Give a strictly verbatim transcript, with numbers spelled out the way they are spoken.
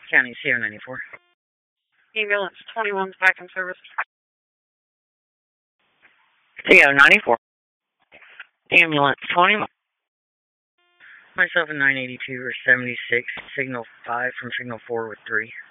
County C O ninety-four. Ambulance twenty-one's back in service. C O ninety-four. Ambulance twenty-one. Myself and nine eighty-two or seventy-six, signal five from signal four with three.